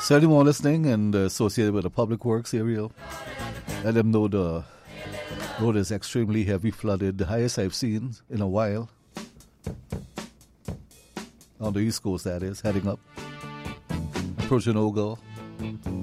So anyone listening and associated with the public works area, let them know the road is extremely heavy flooded, the highest I've seen in a while. On the East Coast, that is, heading up, approaching Ogle.